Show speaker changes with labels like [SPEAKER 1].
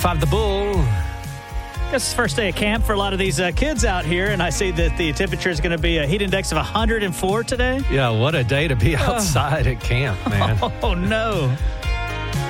[SPEAKER 1] 5 the Bull.
[SPEAKER 2] This is the first day of camp for a lot of these kids out here, and I see that the temperature is going to be a heat index of 104 today.
[SPEAKER 1] Yeah, what a day to be outside at camp, man.
[SPEAKER 2] Oh, no.